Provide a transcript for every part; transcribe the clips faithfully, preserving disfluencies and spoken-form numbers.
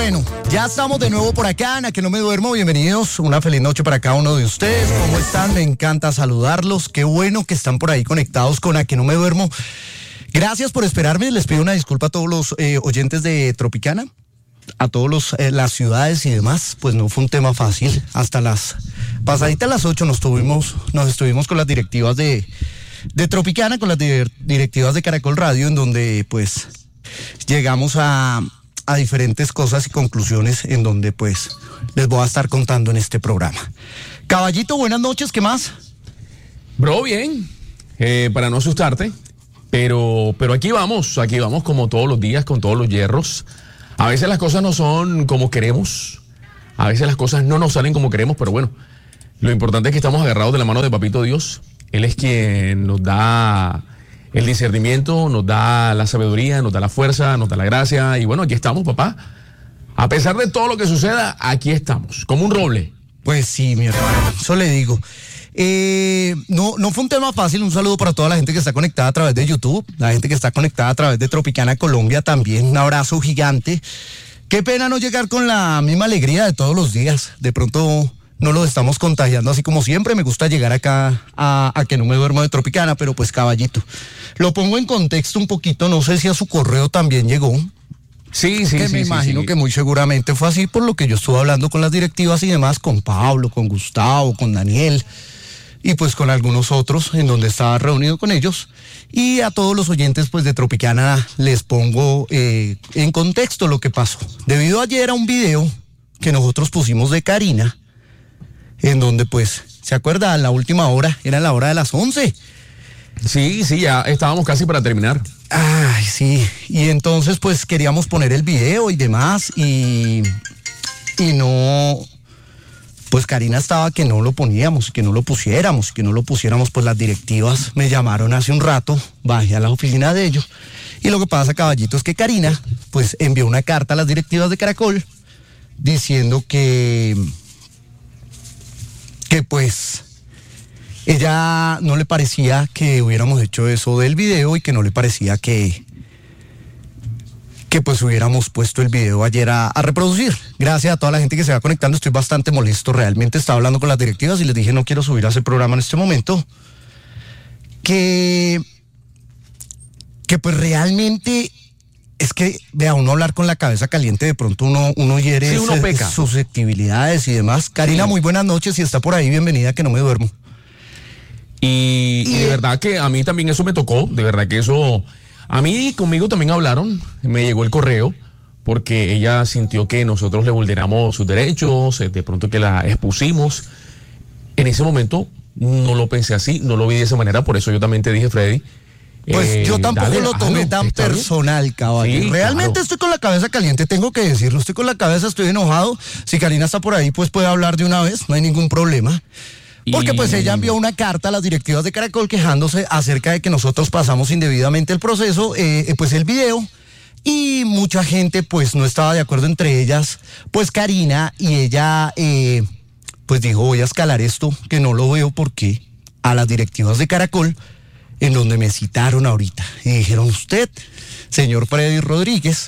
Bueno, ya estamos de nuevo por acá en A Que No Me Duermo. Bienvenidos, una feliz noche para cada uno de ustedes. ¿Cómo están? Me encanta saludarlos. Qué bueno que están por ahí conectados con A Que No Me Duermo. Gracias por esperarme. Les pido una disculpa a todos los eh, oyentes de Tropicana, a todos los eh, las ciudades y demás. Pues no fue un tema fácil. Hasta las pasaditas las ocho nos tuvimos, nos estuvimos con las directivas de, de Tropicana, con las di- directivas de Caracol Radio, en donde pues llegamos a, a diferentes cosas y conclusiones en donde pues les voy a estar contando en este programa. Caballito, buenas noches, ¿qué más? Bro, bien, eh, para no asustarte, pero, pero aquí vamos, aquí vamos como todos los días, con todos los hierros. A veces las cosas no son como queremos, a veces las cosas no nos salen como queremos, pero bueno, lo importante es que estamos agarrados de la mano de Papito Dios. Él es quien nos da el discernimiento, nos da la sabiduría, nos da la fuerza, nos da la gracia. Y bueno, aquí estamos, papá. A pesar de todo lo que suceda, aquí estamos, como un roble. Pues sí, mi hermano, eso le digo. Eh, no, no fue un tema fácil. Un saludo para toda la gente que está conectada a través de YouTube, la gente que está conectada a través de Tropicana Colombia también. Un abrazo gigante. Qué pena no llegar con la misma alegría de todos los días. De pronto no los estamos contagiando así como siempre. Me gusta llegar acá a, a Que No Me Duermo de Tropicana, pero pues caballito, lo pongo en contexto un poquito. No sé si a su correo también llegó. Sí, sí, que sí. me sí, imagino sí. que muy seguramente fue así por lo que yo estuve hablando con las directivas y demás, con Pablo, con Gustavo, con Daniel y pues con algunos otros en donde estaba reunido con ellos. Y a todos los oyentes pues de Tropicana les pongo eh, en contexto lo que pasó. Debido ayer a un video que nosotros pusimos de Karina, en donde pues, ¿se acuerda? A la última hora, era la hora de las once. Sí, sí, ya estábamos casi para terminar. Ay, sí, y entonces pues queríamos poner el video y demás y, y no, pues Karina estaba que no lo poníamos, que no lo pusiéramos, que no lo pusiéramos, pues las directivas me llamaron hace un rato, bajé a la oficina de ellos y lo que pasa, caballito, es que Karina pues envió una carta a las directivas de Caracol diciendo que, que pues ella no le parecía que hubiéramos hecho eso del video y que no le parecía que, que pues hubiéramos puesto el video ayer a, a reproducir. Gracias a toda la gente que se va conectando, estoy bastante molesto, realmente estaba hablando con las directivas y les dije no quiero subir a ese programa en este momento. Que, que pues realmente es que, vea, uno hablar con la cabeza caliente, de pronto uno, uno hiere Sí, uno ese- peca. susceptibilidades y demás. Karina, Sí. muy buenas noches, si está por ahí, bienvenida, Que No Me Duermo. Y, y de verdad que a mí también eso me tocó, de verdad que eso, a mí conmigo también hablaron, me llegó el correo, porque ella sintió que nosotros le vulneramos sus derechos, de pronto que la expusimos. En ese momento no lo pensé así, no lo vi de esa manera, por eso yo también te dije, Freddy. Pues eh, yo tampoco dale, lo tomé hazlo, tan está bien. personal, caballo. Sí, Realmente claro. estoy con la cabeza caliente, tengo que decirlo. Estoy con la cabeza, estoy enojado. Si Karina está por ahí, pues puede hablar de una vez, no hay ningún problema. Porque Y- pues ella envió una carta a las directivas de Caracol quejándose acerca de que nosotros pasamos indebidamente el proceso, eh, eh, pues el video, y mucha gente pues no estaba de acuerdo, entre ellas pues Karina, y ella eh, pues dijo voy a escalar esto, que no lo veo porque a las directivas de Caracol, en donde me citaron ahorita, y dijeron usted, señor Freddy Rodríguez,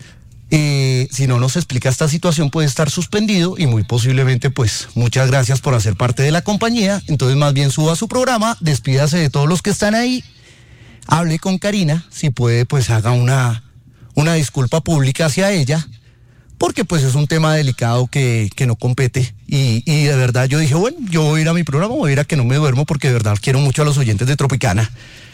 Eh, si no nos explica esta situación puede estar suspendido y muy posiblemente pues muchas gracias por hacer parte de la compañía, entonces más bien suba su programa, despídase de todos los que están ahí, hable con Karina, si puede pues haga una, una disculpa pública hacia ella, porque pues es un tema delicado que, que no compete y, y de verdad yo dije bueno, yo voy a ir a mi programa, voy a ir a Que No Me Duermo porque de verdad quiero mucho a los oyentes de Tropicana.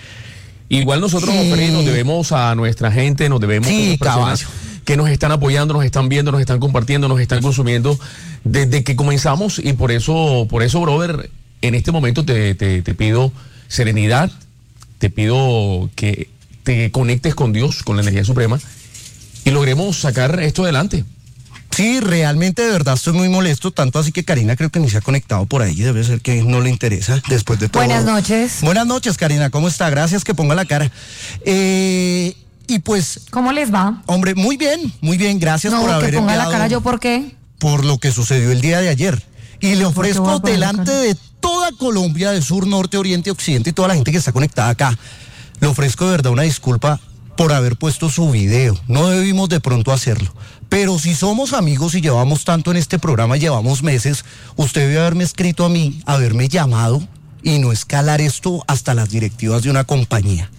Igual nosotros, Sí. Freddy, nos debemos a nuestra gente, nos debemos Sí, a las personas caballo. que nos están apoyando, nos están viendo, nos están compartiendo, nos están consumiendo desde que comenzamos y por eso, por eso, brother, en este momento te, te, te pido serenidad, te pido que te conectes con Dios, con la energía suprema y logremos sacar esto adelante. Sí, realmente de verdad estoy muy molesto, tanto así que Karina creo que ni se ha conectado por ahí, debe ser que no le interesa después de todo. Buenas noches. Buenas noches, Karina, ¿cómo está? Gracias que ponga la cara. Eh, y pues, ¿Cómo les va? hombre, muy bien, muy bien, gracias No, por haber que ponga enviado la cara yo, ¿por qué? por lo que sucedió el día de ayer. Y le voy ofrezco a poner la delante cara? de toda Colombia, de sur, norte, oriente, occidente y toda la gente que está conectada acá, le ofrezco de verdad una disculpa por haber puesto su video. No debimos de pronto hacerlo. Pero si somos amigos y llevamos tanto en este programa, llevamos meses, usted debe haberme escrito a mí, haberme llamado y no escalar esto hasta las directivas de una compañía.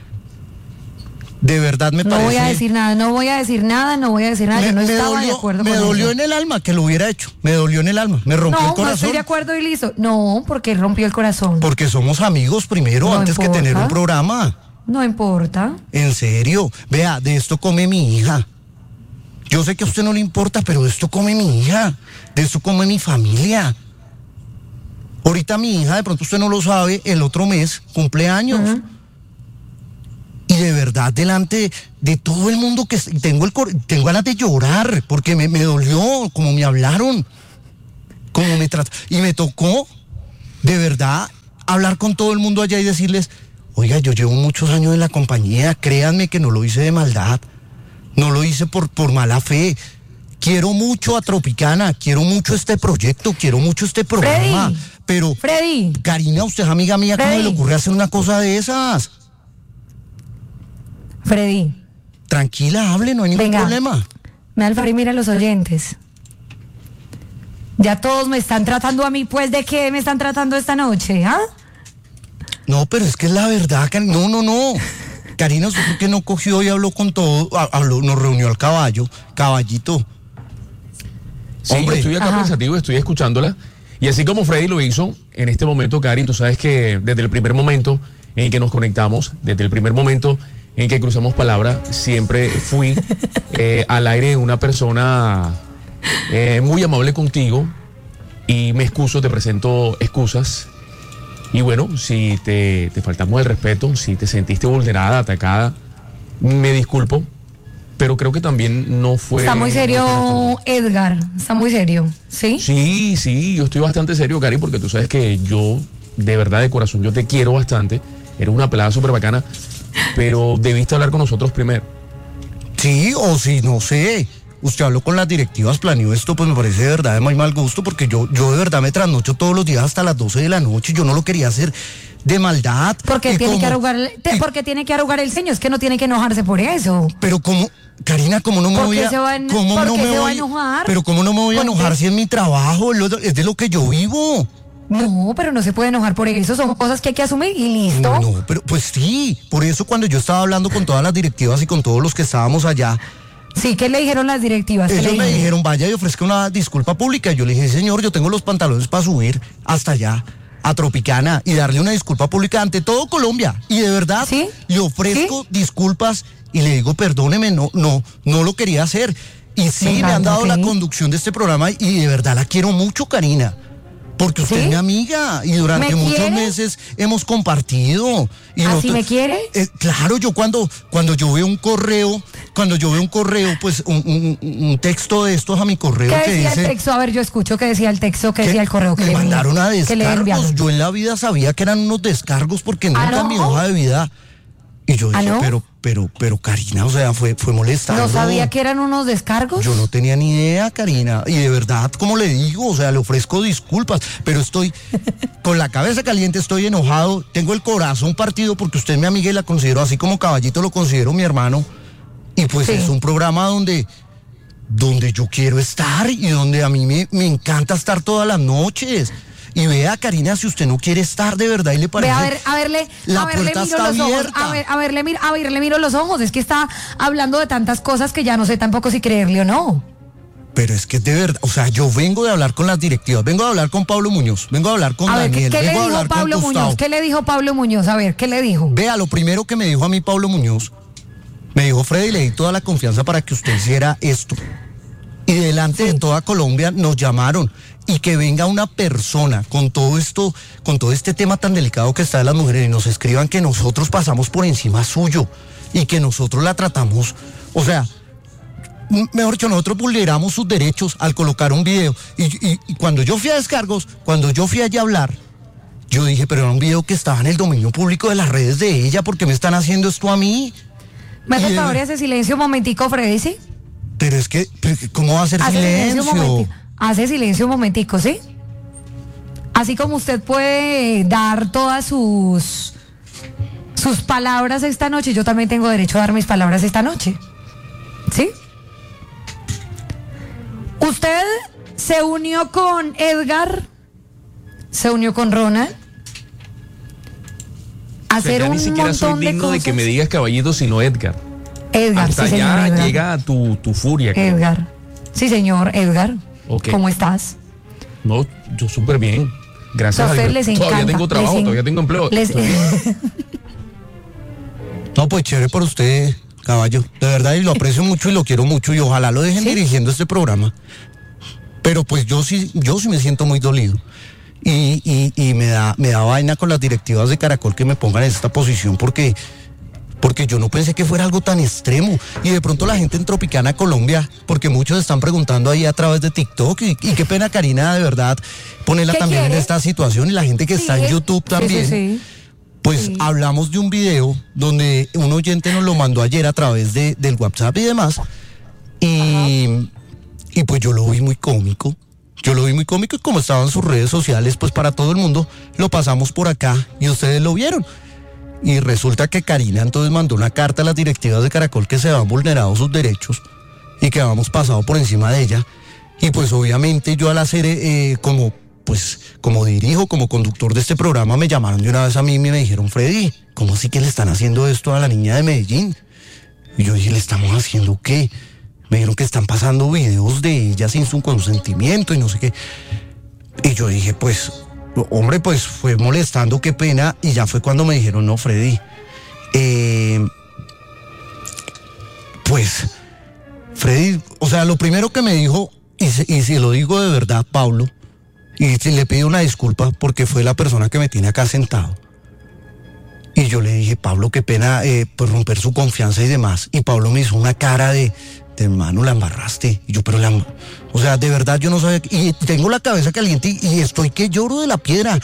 De verdad me parece... No voy a decir nada, no voy a decir nada, no voy a decir nada. Me, Yo no me estaba dolió, de acuerdo me con dolió eso. en el alma que lo hubiera hecho. Me dolió en el alma. Me rompió no, el corazón. No estoy de acuerdo y listo. No, porque rompió el corazón. Porque somos amigos primero, No antes importa. que tener un programa. No importa. En serio. Vea, de esto come mi hija. Yo sé que a usted no le importa, pero de esto come mi hija. De esto come mi familia. Ahorita mi hija, de pronto usted no lo sabe, el otro mes cumple años. Uh-huh. Y de verdad, delante de todo el mundo que tengo el cor- tengo ganas de llorar, porque me, me dolió como me hablaron, como me trataron. Y me tocó, de verdad, hablar con todo el mundo allá y decirles, oiga, yo llevo muchos años en la compañía, créanme que no lo hice de maldad, no lo hice por, por mala fe. Quiero mucho a Tropicana, quiero mucho este proyecto, quiero mucho este programa. Freddy, pero, Freddy, Karina, usted es amiga mía, ¿cómo Freddy. le ocurre hacer una cosa de esas? Freddy. Tranquila, hable, no hay ningún Venga, problema. Me da el favor y mira a los oyentes. Ya todos me están tratando a mí, pues, ¿de qué me están tratando esta noche, ah? No, pero es que es la verdad, Karina. No, no, no. Karina, ¿usted por qué no cogió y habló con todo? Habló, nos reunió al caballo, caballito. Sí, Hombre. yo estoy acá Ajá. pensativo, estoy escuchándola. Y así como Freddy lo hizo, en este momento, Cari, tú sabes que desde el primer momento en que nos conectamos, desde el primer momento en que cruzamos palabras, siempre fui eh, al aire una persona eh, muy amable contigo y me excuso, te presento excusas. Y bueno, si te, te faltamos el respeto, si te sentiste vulnerada, atacada, me disculpo, pero creo que también no fue... Está muy serio, Edgar, está muy serio, ¿sí? Sí, sí, yo estoy bastante serio, Cari, porque tú sabes que yo, de verdad, de corazón, yo te quiero bastante. Eres una pelada súper bacana, pero debiste hablar con nosotros primero. Sí, o si no sé, usted habló con las directivas, planeó esto, pues me parece de verdad de muy mal gusto, porque yo, yo de verdad me trasnocho todos los días hasta las doce de la noche, yo no lo quería hacer de maldad. Porque Y tiene, como- que arrugar, te- y- porque tiene que arrugar el ceño, es que no tiene que enojarse por eso. Pero como, Karina, ¿cómo no me ¿Por voy qué a... se va a en- cómo por no qué me se va a voy- enojar? Pero ¿cómo no me voy a Cuente. enojar si es mi trabajo? Es lo- es de lo que yo vivo. No, pero no se puede enojar por eso, son cosas que hay que asumir y listo. No, pero pues sí, por eso cuando yo estaba hablando con todas las directivas y con todos los que estábamos allá, Sí, ¿qué le dijeron las directivas? ¿Qué le ellos me dijeron? dijeron, vaya y ofrezca una disculpa pública. Y yo le dije, señor, yo tengo los pantalones para subir hasta allá, a Tropicana, y darle una disculpa pública ante todo Colombia. Y de verdad, ¿Sí? le ofrezco disculpas y le digo, perdóneme, no, no, no lo quería hacer. Y sí, Me me han encanta, dado la ok. conducción de este programa y de verdad la quiero mucho, Karina. Porque usted ¿Sí? es mi amiga y durante ¿Me muchos quiere? meses hemos compartido. Y ¿Así nosotros- me quiere? Eh, claro, yo cuando, cuando yo veo un correo, cuando yo veo un correo, pues un, un- un texto de estos a mi correo ¿Qué que decía dice... el texto? A ver, yo escucho qué decía el texto, qué que decía el correo. Que me le mandaron a que le descargos. enviaron. Yo en la vida sabía que eran unos descargos porque nunca ¿Ah, no? en mi hoja de vida... Y yo ¿Ah, dije, no? pero, pero, pero Karina, o sea, fue, fue molestando. ¿No sabía que eran unos descargos? Yo no tenía ni idea, Karina. Y de verdad, como le digo, o sea, le ofrezco disculpas, pero estoy con la cabeza caliente, estoy enojado, tengo el corazón partido porque usted es mi amiga y la considero, así como Caballito lo considero mi hermano. Y pues Sí. es un programa donde, donde yo quiero estar y donde a mí me, me encanta estar todas las noches. Y vea, Karina, si usted no quiere estar de verdad y le Ve, parece... a ver, a verle, la a verle puerta miro está los ojos, abierta. a ver, a verle, mir- a verle miro los ojos, es que está hablando de tantas cosas que ya no sé tampoco si creerle o no. Pero es que de verdad, o sea, yo vengo de hablar con las directivas, vengo de hablar con Pablo Muñoz, vengo a hablar con A ver, ¿qué, Daniel, qué le vengo a dijo hablar con Pablo Gustavo. Muñoz? ¿Qué le dijo Pablo Muñoz? A ver, ¿qué le dijo? Vea, lo primero que me dijo a mí Pablo Muñoz, me dijo, Freddy, le di toda la confianza para que usted hiciera esto. Y delante de toda Colombia nos llamaron. Y que venga una persona con todo esto, con todo este tema tan delicado que está de las mujeres y nos escriban que nosotros pasamos por encima suyo y que nosotros la tratamos, o sea, m- mejor dicho, nosotros vulneramos sus derechos al colocar un video. Y, y- y cuando yo fui a descargos, cuando yo fui allá a hablar, yo dije, pero era un video que estaba en el dominio público de las redes de ella, ¿por qué me están haciendo esto a mí? ¿Me hace y el de- favor y hace silencio un momentico, Freddy, sí? Pero es que, pero, ¿cómo va a hacer Hace silencio un silencio? momentico. Hace silencio un momentico, ¿sí? Así como usted puede dar todas sus sus palabras esta noche, yo también tengo derecho a dar mis palabras esta noche. ¿Sí? Usted se unió con Edgar, se unió con Ronald, a O sea, hacer ya un ni siquiera soy montón de digno de, cosas. que me digas caballito, sino Edgar. Edgar, Hasta sí, allá señor, Edgar. llega tu, tu furia. cabrón. Edgar. Sí, señor, Edgar. Ok. ¿Cómo estás? No, yo súper bien. Gracias A a ustedes Dios. les Todavía encanta, tengo trabajo, les en- todavía tengo empleo. les- Estoy bien. No, pues chévere por usted, caballo. De verdad, y lo aprecio mucho y lo quiero mucho y ojalá lo dejen ¿Sí? dirigiendo este programa. Pero pues yo sí, yo sí me siento muy dolido. Y, y, y me da, me da vaina con las directivas de Caracol que me pongan en esta posición porque, porque yo no pensé que fuera algo tan extremo. Y de pronto la gente en Tropicana Colombia, porque muchos están preguntando ahí a través de TikTok, y, y qué pena, Karina, de verdad, ponerla ¿Qué también quiere? en esta situación, y la gente que está en Sí, YouTube sí, también. sí, sí. Pues Sí. hablamos de un video donde un oyente nos lo mandó ayer a través de, del WhatsApp y demás. Y, y pues yo lo vi muy cómico. Yo lo vi muy cómico y como estaban sus redes sociales, pues para todo el mundo, lo pasamos por acá y ustedes lo vieron. Y resulta que Karina entonces mandó una carta a las directivas de Caracol que se habían vulnerado sus derechos y que habíamos pasado por encima de ella. Y pues obviamente yo al hacer eh, como, pues, como dirijo, como conductor de este programa, me llamaron de una vez a mí y me dijeron, Freddy, ¿cómo así que le están haciendo esto a la niña de Medellín? Y yo dije, ¿le estamos haciendo qué? Me dijeron que están pasando videos de ella sin su consentimiento y no sé qué. Y yo dije, pues, hombre, pues fue molestando, qué pena. Y ya fue cuando me dijeron, no, Freddy, eh, pues, Freddy, o sea, lo primero que me dijo, y se, y se lo digo de verdad, Pablo, y se le pido una disculpa porque fue la persona que me tiene acá sentado. Y yo le dije, Pablo, qué pena eh, pues romper su confianza y demás. Y Pablo me hizo una cara de, de hermano, la embarraste. Y yo, pero la, em- o sea, de verdad yo no sabía. Y tengo la cabeza caliente y, y estoy que lloro de la piedra.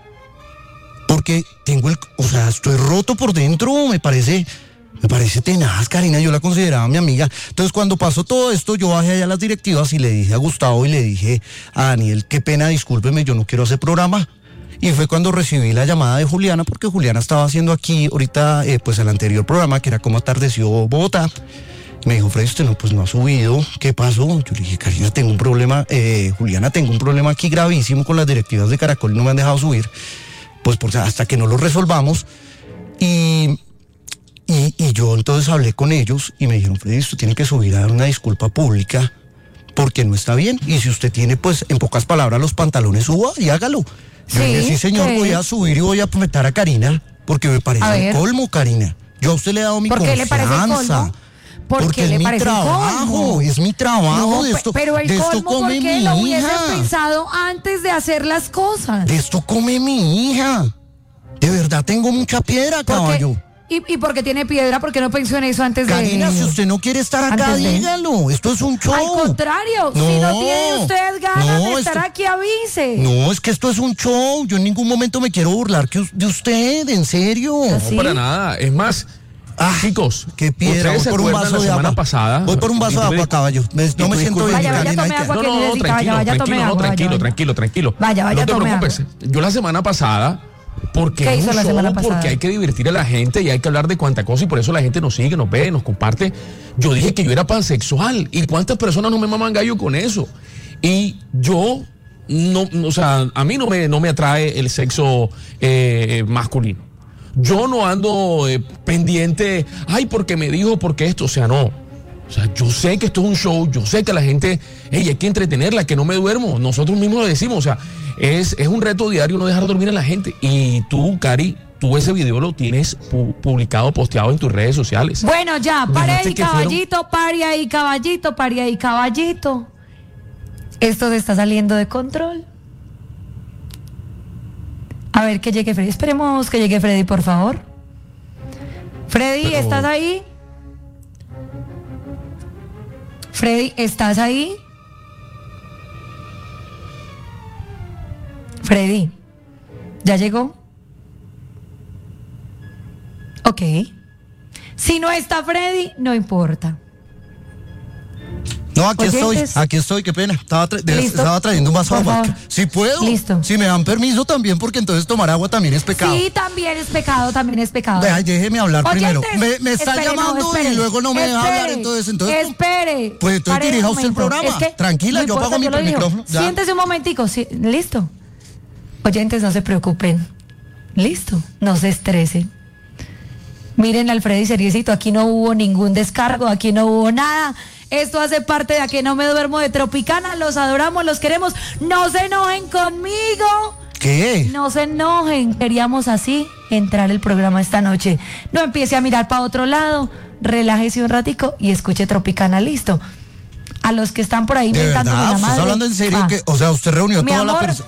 Porque tengo el, o sea, estoy roto por dentro, me parece, me parece tenaz, Karina, yo la consideraba mi amiga. Entonces cuando pasó todo esto, yo bajé allá a las directivas y le dije a Gustavo y le dije a Daniel, qué pena, discúlpeme, yo no quiero hacer programa. Y fue cuando recibí la llamada de Juliana, porque Juliana estaba haciendo aquí ahorita, eh, pues el anterior programa, que era Cómo atardeció Bogotá. Me dijo, Freddy, usted no, pues no ha subido, ¿qué pasó? Yo le dije, Karina, tengo un problema, eh, Juliana, tengo un problema aquí gravísimo con las directivas de Caracol y no me han dejado subir. Pues porque hasta que no lo resolvamos. Y, y, y yo entonces hablé con ellos y me dijeron, Freddy, usted tiene que subir a dar una disculpa pública porque no está bien. Y si usted tiene, pues, en pocas palabras, los pantalones, suba y hágalo. Yo Sí, dije, sí, señor, sí. voy a subir y voy a meter a Karina, porque me parece A el ver. colmo, Karina. Yo a usted le he dado mi ¿Por qué le parece el confianza. colmo? ¿Por Porque qué es le mi parece el trabajo, colmo? es mi trabajo. No, de pe- esto, pero el de esto colmo, ¿por come qué mi lo hubiese hija. pensado antes de hacer las cosas? De esto come mi hija. De verdad tengo mucha piedra, Porque- caballo. y, y porque tiene piedra, porque no pensó en eso antes Karina, de... si usted no quiere estar acá, Antes de- dígalo. Esto es un show. Al contrario, si No, no tiene usted ganas no, de estar esto- aquí, avise. No, es que esto es un show. Yo en ningún momento me quiero burlar que us- de usted, en serio. ¿Ah, No, sí? para nada. Es más, Ah, chicos, qué piedra. Voy ¿ustedes se por un acuerdan vaso la de semana agua. pasada? Voy por un vaso de Y tú agua, discul- caballo. Me- y no me tú siento disculpa- bien, Vaya, vaya, Karina, tome hay que- agua. No, que no, no, necesita, tranquilo, vaya, vaya, tranquilo, tome no, agua, tranquilo, vaya, tranquilo, tranquilo. Vaya, vaya, no te tome preocupes. agua. Yo la semana pasada, porque ¿Qué es hizo un la show, semana pasada? porque hay que divertir a la gente y hay que hablar de cuánta cosa y por eso la gente nos sigue, nos ve, nos comparte. Yo dije que yo era pansexual y cuántas personas no me maman gallo con eso. Y yo no, o sea, a mí no me, no me atrae el sexo eh, masculino. Yo no ando eh, pendiente, ay, porque me dijo, porque esto, o sea, no. O sea, yo sé que esto es un show, yo sé que la gente, hey, hay que entretenerla, que no me duermo. Nosotros mismos lo decimos, o sea, es, es un reto diario no dejar dormir a la gente. Y tú, Cari, tú ese video lo tienes pu- publicado, posteado en tus redes sociales. Bueno, ya, pare Dejaste ahí, que fueron- caballito, pare ahí, caballito, pare ahí, caballito. Esto se está saliendo de control. A ver que llegue Freddy. Esperemos que llegue Freddy, por favor. Freddy, Pero- ¿estás ahí? Freddy, ¿estás ahí? Freddy, ¿ya llegó? Ok. Si no está Freddy, no importa. No, aquí Oyentes. estoy, aquí estoy, qué pena. Estaba, tra de, ¿Listo? estaba trayendo un vaso de Por agua. favor. Si puedo, Listo. si me dan permiso también, porque entonces tomar agua también es pecado. Sí, también es pecado, también es pecado. Vea, déjeme hablar Oyentes, primero. Me, me está espere, no, llamando espere, y luego no me deja espere, hablar, entonces, entonces. Espere. Pues entonces Pare un dirija usted el momento. programa. Es que Tranquila, no yo importa, apago mi lo digo. micrófono. Ya. Siéntese un momentico, sí, listo. Oyentes, no se preocupen. Listo, no se estresen. Miren, Alfredo y Seriecito, aquí no hubo ningún descargo, aquí no hubo nada. Esto hace parte de A Que No Me Duermo de Tropicana. Los adoramos, los queremos. No se enojen conmigo. ¿Qué? No se enojen. Queríamos así entrar el programa esta noche. No empiece a mirar para otro lado. Relájese un ratico y escuche Tropicana. Listo. A los que están por ahí ¿De inventándome verdad? la ¿Usted madre. está hablando en serio? Ah. Que, o sea, usted reunió Mi toda la amor, persona.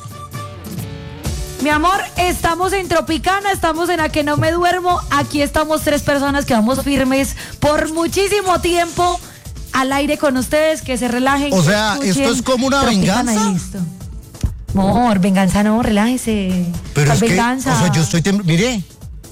Mi amor, estamos en Tropicana, estamos en A Que No Me Duermo. Aquí estamos tres personas que vamos firmes por muchísimo tiempo al aire con ustedes, que se relajen. O que sea, escuchen ¿esto es como una Tropicana y venganza? listo. Amor, venganza no, relájese. Pero ¿Cuál es que, venganza? o sea, yo estoy temblando. Mire.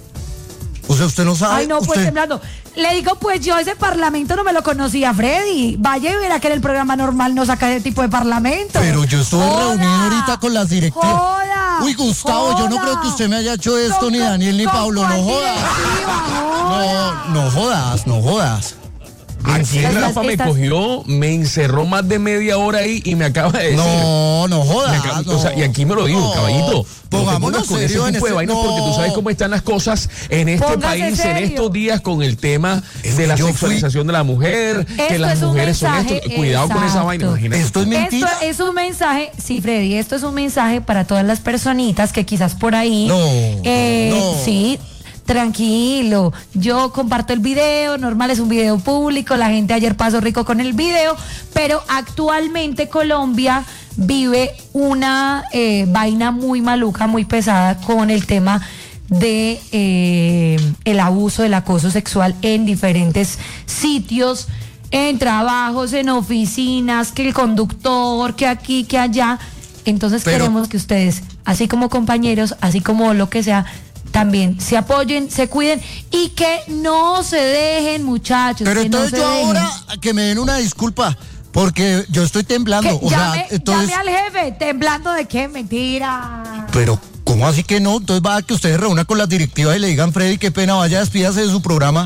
O sea, usted no sabe. Ay, no, pues usted... temblando. Le digo, pues yo ese parlamento no me lo conocía, Freddy. Vaya y verá que en el programa normal no saca ese tipo de parlamento. Pero yo estuve Joda, reunido ahorita con las directivas. joda, Uy, Gustavo, yo no joda. creo que usted me haya hecho esto, Con- ni Daniel, ni con Pablo. No cuál jodas. directiva, joda. No, no jodas, no jodas. Aquí Estas- Rafa me estas- cogió, me encerró más de media hora ahí y me acaba de decir. No, no Me jodas. acaba- no. o sea, y aquí me lo dijo, No, caballito. Pongámonos con ese serio en tipo de este- vainas no. porque tú sabes cómo están las cosas en este Póngase país en serio. estos días con el tema Es de que la yo fui- sexualización de la mujer, que Esto las es un mujeres son mensaje, esto. Cuidado con esa exacto. vaina, imagínate. Esto es mentira. Esto es un mensaje, sí, Freddy, esto es un mensaje para todas las personitas que quizás por ahí, No, eh, no. sí, tranquilo, yo comparto el video, normal, es un video público, la gente ayer pasó rico con el video, pero actualmente Colombia vive una eh, vaina muy maluca, muy pesada con el tema de eh, el abuso, el acoso sexual en diferentes sitios, en trabajos, en oficinas, que el conductor, que aquí, que allá. Entonces Pero- queremos que ustedes, así como compañeros, así como lo que sea, también se apoyen, se cuiden y que no se dejen, muchachos. Pero que no entonces se yo dejen. ahora que me den una disculpa, porque yo estoy temblando. Que O llame, sea, entonces. llame al jefe, temblando de qué, mentira. Pero, ¿cómo así que no? Entonces va a que ustedes reúnan con las directivas y le digan, Freddy, qué pena, vaya, despídase de su programa.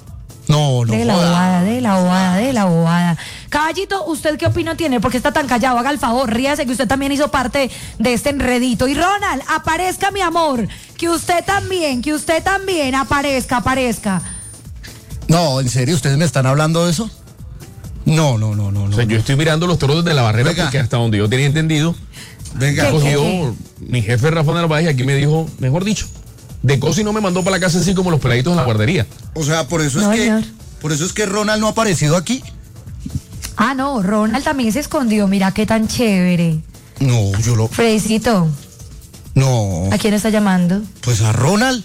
No, no. De la joda. bobada, de la bobada, de la bobada. Caballito, ¿usted qué opinión tiene? ¿Por qué está tan callado? Haga el favor, ríase que usted también hizo parte de este enredito. Y Ronald, aparezca, mi amor. Que usted también, que usted también aparezca, aparezca. No, en serio, ¿ustedes me están hablando de eso? No, no, no, no, no. O sea, yo estoy mirando los toros desde la barrera Venga. porque hasta donde yo tenía entendido, Venga, ¿Qué? cogió mi jefe Rafa Narváez y aquí me dijo, mejor dicho, de cosa y no me mandó para la casa así como los peladitos en la guardería. o sea, por eso No, es que, señor. por eso es que Ronald no ha aparecido aquí. Ah, no, Ronald también se escondió. Mira qué tan chévere. No, yo lo, Fredicito, no, ¿a quién está llamando? pues a Ronald.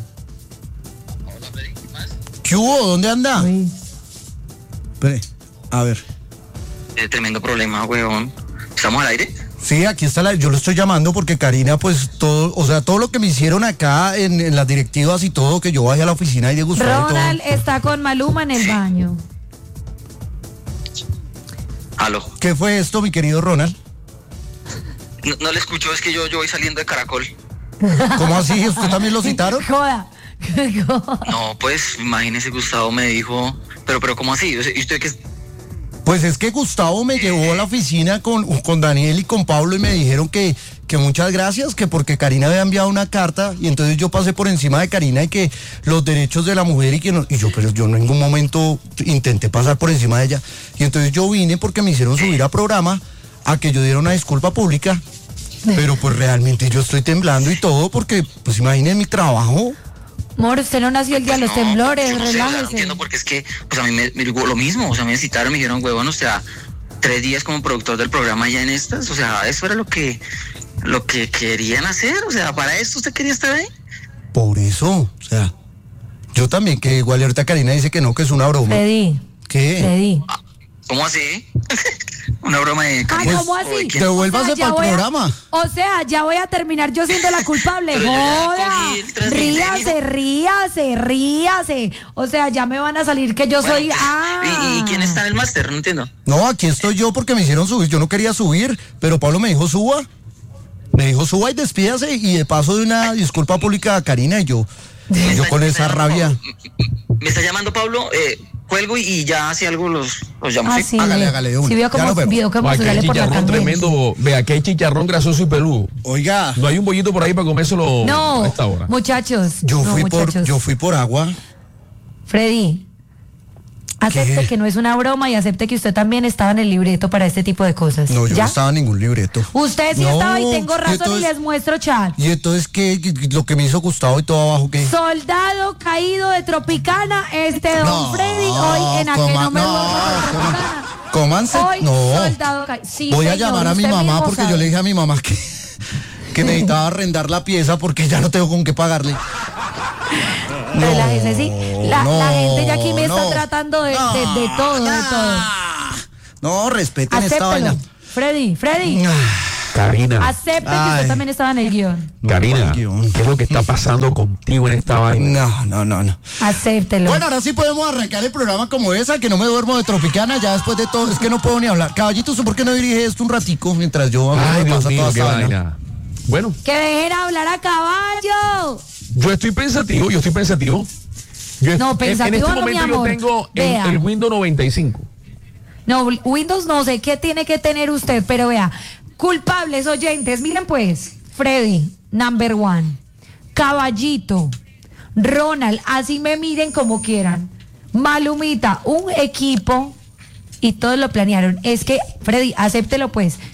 ¿Qué hubo? ¿Dónde anda? Uy. Espere, a ver. Eh, tremendo problema, weón. ¿Estamos al aire? Sí, aquí está la, yo lo estoy llamando porque Karina, pues todo, o sea, todo lo que me hicieron acá en, en las directivas y todo, que yo vaya a la oficina y de Gustavo y Ronald está con Maluma en el baño. Aló. todo. ¿Qué fue esto, mi querido Ronald? No, no le escucho, es que yo, yo voy saliendo de Caracol. ¿Cómo así? ¿Usted también lo citaron? Joda. Joda. No, pues, imagínese, Gustavo me dijo... Pero, pero, ¿cómo así? O sea, ¿y usted qué...? Pues es que Gustavo me llevó a la oficina con, con Daniel y con Pablo y me dijeron que, que muchas gracias, que porque Karina había enviado una carta y entonces yo pasé por encima de Karina y que los derechos de la mujer y que no, y yo, pero yo en ningún momento intenté pasar por encima de ella. Y entonces yo vine porque me hicieron subir a programa a que yo diera una disculpa pública, pero pues realmente yo estoy temblando y todo porque, pues imaginen mi trabajo. Amor, usted no nació el día de los No, temblores, yo no sé, o sea, no relájese. entiendo porque es que, pues a mí me, me digo lo mismo, o sea, me citaron, me dijeron, huevón, o sea, tres días como productor del programa ya en estas, o sea, eso era lo que, lo que querían hacer, o sea, ¿para esto usted quería estar ahí? Por eso, o sea, yo también, que igual ahorita Karina dice que no, que es una broma. Freddy, ¿Qué? Freddy, ¿Cómo así? una broma de Ah, Karina. ¿cómo ¿O de así? quién? Devuélvase O sea, ya pa'l voy a- programa. O sea, ya voy a terminar yo siendo la culpable. Pero yo ya Joda. cogí el Transmilenio. Ríase, ríase, ríase. O sea, ya me van a salir que yo Bueno, soy. Ah. ¿Y, y quién está en el máster? No entiendo. No, aquí estoy yo porque me hicieron subir. Yo no quería subir, pero Pablo me dijo suba. Me dijo suba y despídase. Y de paso de una disculpa pública a Karina y yo. Me Yo está- con me esa está rabia. llamando- Me está llamando Pablo, eh, cuelgo y, y ya hace algo los, los llamo. Ah, ¿sí? sí. Hágale, le- hágale de una. Sí, vio Ya cómo, nos vemos. vio cómo Aquí se hay sale por la chicharrón candela. tremendo. Ve, aquí hay chicharrón grasoso y peludo. Oiga, No hay un bollito por ahí para comérselo No, a esta hora. muchachos. yo no, fui por, muchachos. yo fui por agua. Freddy, acepte ¿Qué? que no es una broma y acepte que usted también estaba en el libreto para este tipo de cosas. No, yo ¿Ya? no estaba en ningún libreto. Usted sí No, estaba y tengo y razón y entonces- les muestro chat. Y entonces, ¿qué? Lo que me hizo Gustavo y todo abajo, ¿qué? Soldado caído de Tropicana, este don No, Freddy, hoy en aquel coma- no me no, duermo con coma- Tropicana. Cómanse. Hoy No. soldado caído. Sí, Voy a señor, llamar a mi usted mamá mismo porque sabe. yo le dije a mi mamá que, que necesitaba arrendar la pieza porque ya no tengo con qué pagarle. Relájese, sí. La, no, la gente ya aquí me está no, tratando de, no, de, de todo, de no. todo. No, respeten esta Acéptelo. vaina. Freddy, Freddy, Karina, acepte que Ay. usted también estaba en el guión. Karina, ¿cuál guión? ¿qué es lo que está pasando contigo en esta vaina? No, no, no, no. Acéptelo. Bueno, ahora sí podemos arrancar el programa como esa, que no me duermo de Tropicana, ya después de todo, es que no puedo ni hablar. Caballito, ¿usted por qué no dirige esto un ratico mientras yo a Ay, me Dios pasa mío, toda qué esta vaina? vaina. Bueno, Que dejen hablar a caballo. yo estoy pensativo, yo estoy pensativo. Yo No, en- pensativo En este no, mi momento yo amor. tengo el, Vea. el Windows noventa y cinco. No, Windows no sé qué tiene que tener usted, pero vea, culpables oyentes, miren pues, Freddy, number one, Caballito, Ronald, así me miren como quieran, Malumita, un equipo y todos lo planearon. Es que, Freddy, acéptelo pues.